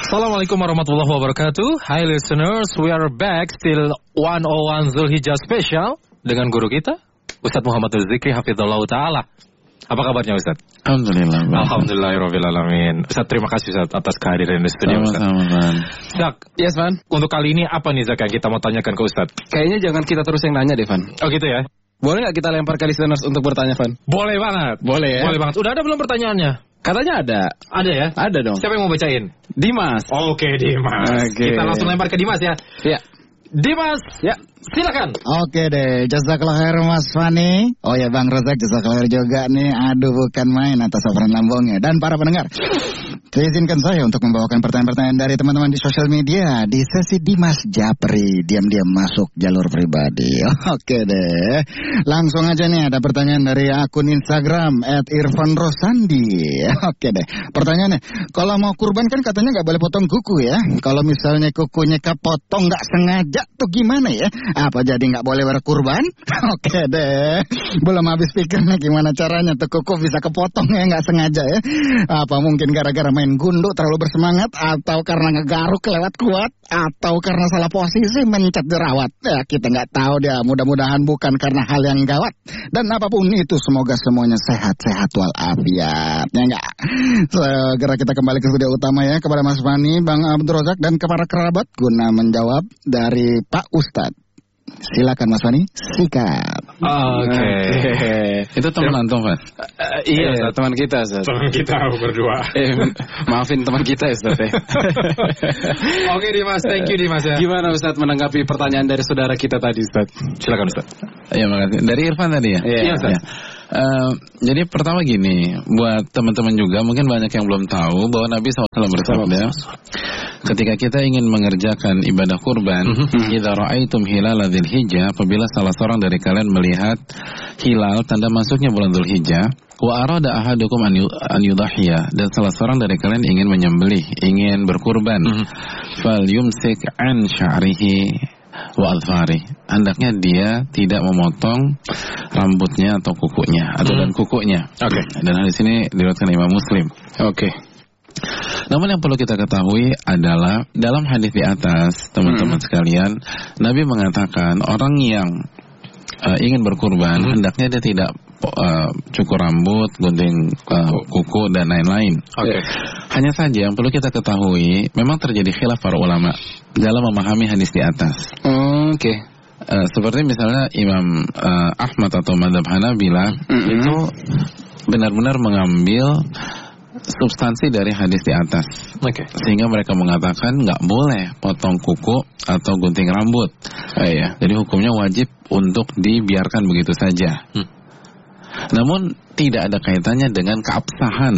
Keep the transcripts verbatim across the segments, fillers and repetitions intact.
Assalamualaikum warahmatullahi wabarakatuh. Hi listeners, we are back still one oh one Zulhijjah special dengan guru kita Ustadz Muhammad Zikri Hafizallahu Ta'ala. Apa kabarnya Ustadz? Alhamdulillah. Alhamdulillahirabbil alamin. Ustadz, terima kasih Ustadz atas kehadiran di studio Ustadz. Sama-sama. Zak, Yes, Van. untuk kali ini apa nih Zak yang kita mau tanyakan ke Ustadz? Kayaknya jangan kita terus yang nanya deh, Van. Oh gitu ya? Boleh nggak kita lempar ke listeners untuk bertanya, Van? Boleh banget. Boleh ya? Boleh banget. Udah ada belum pertanyaannya? Katanya ada. Ada ya? Ada dong. Siapa yang mau bacain? Dimas. Oke Dimas. Oke. Kita langsung lempar ke Dimas ya. Ya. Dimas, Ya. silakan. Oke deh, jazakallah khair Mas Fani. Oh ya Bang Rozak, jazakallah khair juga nih. Aduh bukan main atas operan lambungnya. Dan para pendengar, izinkan saya untuk membawakan pertanyaan-pertanyaan dari teman-teman di sosial media di sesi Dimas Japri. Diam-diam masuk jalur pribadi. Oke deh, langsung aja nih ada pertanyaan dari akun Instagram at irfan rosandi. Oke deh, pertanyaannya, kalau mau kurban kan katanya nggak boleh potong kuku ya. Kalau misalnya kukunya kepotong nggak sengaja tuh gimana ya? Apa jadi nggak boleh berkurban? Oke deh, belum habis pikirnya gimana caranya tuh kuku bisa kepotong ya nggak sengaja ya? Apa mungkin gara-gara main gundu terlalu bersemangat, atau karena ngegaruk lewat kuat, atau karena salah posisi mencet jerawat? Ya kita nggak tahu dia. Mudah-mudahan bukan karena hal yang gawat. Dan apapun itu semoga semuanya sehat-sehat walafiat. Ya nggak? Segera kita kembali ke studio utama ya, kepada Mas Fani, Bang Abdul Rozak dan kepada kerabat guna menjawab dari Pak Ustadz. Silakan Mas Fani, sikat. Oke. Itu teman antum, Pak? Uh, iya, Ustaz, teman kita, Ustaz. Teman kita berdua. Eh, maafin teman kita, Ustaz. Ya. Oke Dimas, thank you Dimas ya. Gimana Ustaz menanggapi pertanyaan dari saudara kita tadi, Ustaz? Silakan Ustaz. Iya, makasih. Dari Irfan tadi ya? Iya, Ustaz. Ya. Uh, jadi pertama gini, buat teman-teman juga mungkin banyak yang belum tahu bahwa Nabi shallallahu alaihi wasallam bersabda, ketika kita ingin mengerjakan ibadah kurban, idza ra'aitum hilala dzulhijjah, apabila salah seorang dari kalian melihat hilal tanda masuknya bulan Dzulhijjah, wa arada ahadukum an yudhhiya, dan salah seorang dari kalian ingin menyembelih, ingin berkurban, fal yumsik an sya'rihi wa adfari, hendaknya dia tidak memotong rambutnya atau kukunya atau dan kukunya. Oke. Okay. Dan hadis ini diriwayatkan Imam Muslim. Oke. Okay. Namun yang perlu kita ketahui adalah dalam hadis di atas, teman-teman hmm. sekalian, Nabi mengatakan orang yang uh, ingin berkurban hmm. hendaknya dia tidak uh, cukur rambut, gunting uh, kuku dan lain-lain. Oke. Okay. Hanya saja yang perlu kita ketahui, memang terjadi khilaf para ulama dalam memahami hadis di atas. Oke. Okay. Uh, seperti misalnya Imam uh, Ahmad atau Madzhab Hanabila mm-hmm. itu benar-benar mengambil substansi dari hadis di atas. Oke. Okay. Sehingga mereka mengatakan nggak boleh potong kuku atau gunting rambut. Eh, ya. Jadi hukumnya wajib untuk dibiarkan begitu saja. Hmm. Namun tidak ada kaitannya dengan keabsahan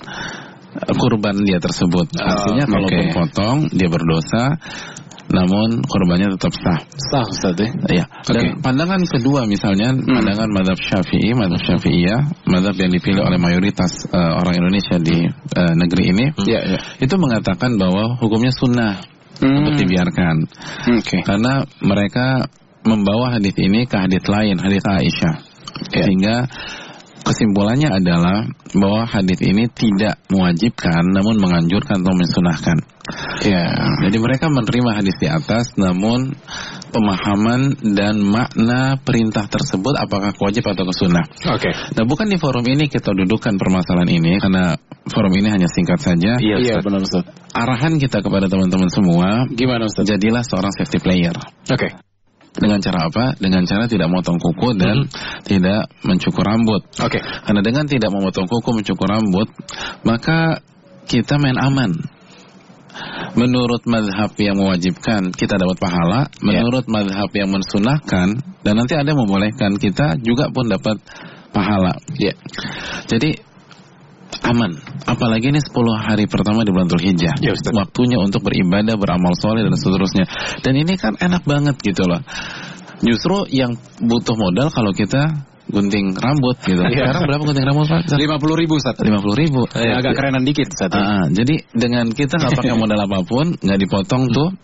kurban dia tersebut. Artinya oh, kalaupun okay. potong dia berdosa, namun korbannya tetap sah. Sah, Ustaz ya. Ya. Dan okay. pandangan kedua misalnya, hmm. pandangan mazhab Syafi'i, mazhab Syafi'iyah, mazhab yang dipilih oleh mayoritas uh, orang Indonesia di uh, negeri ini, hmm. ya, ya. itu mengatakan bahwa hukumnya sunnah hmm. untuk dibiarkan. Okay. Karena mereka membawa hadis ini ke hadis lain, hadis Aisyah. Okay. Sehingga kesimpulannya adalah bahwa hadis ini tidak mewajibkan, namun menganjurkan atau mensunahkan. Ya, jadi mereka menerima hadis di atas, namun pemahaman dan makna perintah tersebut apakah wajib atau kesunnah. Oke. Okay. Nah, bukan di forum ini kita dudukkan permasalahan ini, karena forum ini hanya singkat saja. Iya, iya benar Ustaz. Arahan kita kepada teman-teman semua, gimana Ustaz? Jadilah seorang safety player. Oke. Okay. Dengan cara apa? Dengan cara tidak memotong kuku dan mm-hmm. tidak mencukur rambut. Oke. Okay. Karena dengan tidak memotong kuku, mencukur rambut, maka kita main aman. Menurut mazhab yang mewajibkan kita dapat pahala, menurut yeah. mazhab yang mensunahkan dan nanti ada yang membolehkan kita juga pun dapat pahala. Ya. Yeah. Jadi aman. Apalagi ini sepuluh hari pertama di bulan Dzulhijjah. Ya, waktunya untuk beribadah, beramal soleh dan seterusnya. Dan ini kan enak banget gitu loh. Justru yang butuh modal kalau kita gunting rambut gitu. Sekarang berapa gunting rambut Pak? lima puluh ribu Ustaz. lima puluh ribu. Ya, agak kerenan dikit Ustaz. Uh, jadi dengan kita nggak pakai modal apapun, nggak dipotong tuh,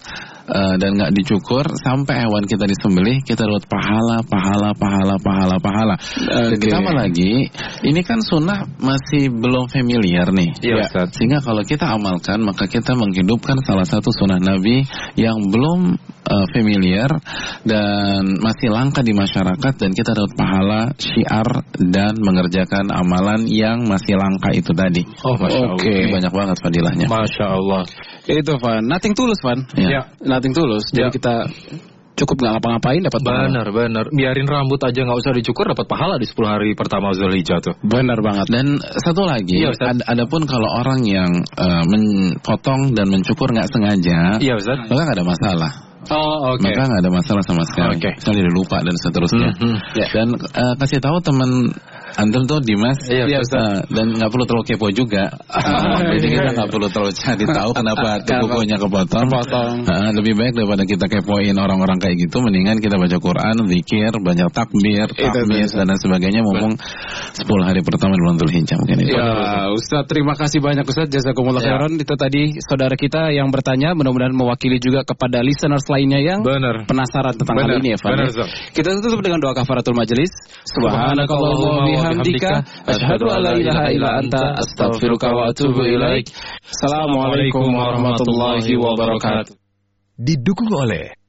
uh, dan nggak dicukur sampai hewan kita disembelih, kita dapat pahala, pahala, pahala, pahala, pahala. Okay. Ditambah lagi, ini kan sunnah masih belum familiar nih. Iya, ya. Sehingga kalau kita amalkan, maka kita menghidupkan salah satu sunnah Nabi yang belum uh, familiar dan masih langka di masyarakat, dan kita dapat pahala syiar dan mengerjakan amalan yang masih langka itu tadi. Oh, Masya Oke. Okay. Banyak banget fadilahnya. Masya Allah. Itu Van, nothing tulus Van. Ya. Nothing tulus. Jadi ya. kita cukup nggak ngapa-ngapain dapat pahala. Benar, benar. Biarin rambut aja nggak usah dicukur, dapat pahala di sepuluh hari pertama Zulhijjah tuh. Benar banget. Dan satu lagi, ya, ad, adapun kalau orang yang uh, memotong dan mencukur nggak sengaja, iya, Ustaz, maka nggak ada masalah. Oh, oke. Okay. Maka nggak ada masalah sama sekali. Oke. Okay. Sekali lupa dan seterusnya. Mm-hmm. Yeah. Dan uh, kasih tahu teman antum tuh Dimas, iya, uh, dan nggak perlu terlalu kepo juga. uh, jadi kita nggak perlu terlalu cari tahu kenapa kukunya kepotong. Uh, lebih baik daripada kita kepoin orang-orang kayak gitu, mendingan kita baca Quran, zikir, banyak takbir, tahmid dan lain sebagainya. Mumpung sepuluh hari pertama di bulan Dzulhijjah mungkin itu. Ya, Ustaz, terima kasih banyak Ustaz. Jazakumullah khairan. Itu tadi saudara kita yang bertanya, mudah-mudahan mewakili juga kepada listeners lainnya yang bener. penasaran tentang bener. hal ini ya, Pak. Kita tutup dengan doa kafaratul majelis. Subhanakallahumma bihamdika asyhadu an la ilaha illa anta astaghfiruka wa atubu ilaik. Assalamualaikum warahmatullahi wabarakatuh. Didukung oleh